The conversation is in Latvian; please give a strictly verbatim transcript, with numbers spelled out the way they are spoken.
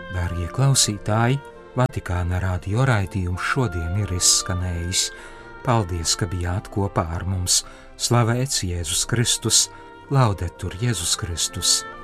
Darbie klausītāji, Vatikāna radio raidījums šodien ir izskanējis. Paldies, ka bijāt kopā ar mums. Slavēts Jēzus Kristus, Laudetur Jēzus Kristus!